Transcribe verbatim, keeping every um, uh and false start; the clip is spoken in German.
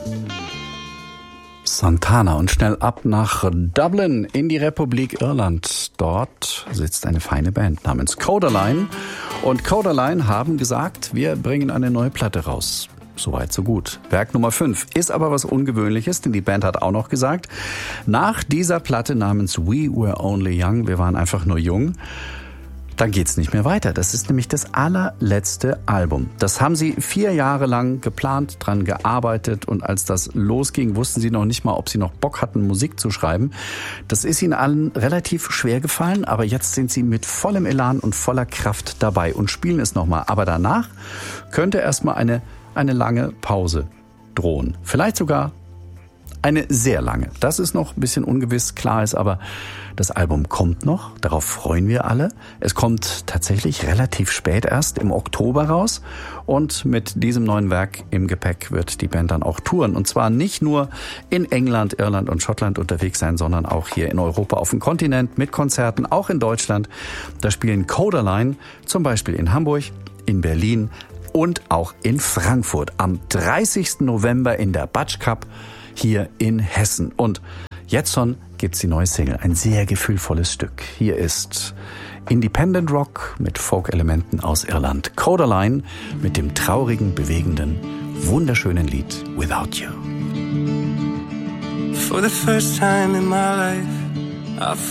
Santana und schnell ab nach Dublin in die Republik Irland. Dort sitzt eine feine Band namens Codaline. Und Codaline haben gesagt, wir bringen eine neue Platte raus. Soweit, so gut. Werk Nummer fünf ist aber was Ungewöhnliches, denn die Band hat auch noch gesagt, nach dieser Platte namens We Were Only Young, wir waren einfach nur jung, dann geht's nicht mehr weiter. Das ist nämlich das allerletzte Album. Das haben sie vier Jahre lang geplant, dran gearbeitet und als das losging, wussten sie noch nicht mal, ob sie noch Bock hatten, Musik zu schreiben. Das ist ihnen allen relativ schwer gefallen, aber jetzt sind sie mit vollem Elan und voller Kraft dabei und spielen es nochmal. Aber danach könnte erstmal eine, eine lange Pause drohen. Vielleicht sogar eine sehr lange. Das ist noch ein bisschen ungewiss. Klar ist aber, das Album kommt noch. Darauf freuen wir alle. Es kommt tatsächlich relativ spät erst im Oktober raus. Und mit diesem neuen Werk im Gepäck wird die Band dann auch touren. Und zwar nicht nur in England, Irland und Schottland unterwegs sein, sondern auch hier in Europa auf dem Kontinent mit Konzerten, auch in Deutschland. Da spielen Codaline zum Beispiel in Hamburg, in Berlin und auch in Frankfurt am dreißigsten November in der Batsch Cup hier in Hessen. Und jetzt schon gibt's die neue Single, ein sehr gefühlvolles Stück. Hier ist Independent Rock mit Folk-Elementen aus Irland. Codaline mit dem traurigen, bewegenden, wunderschönen Lied Without You. For the first time in my life, I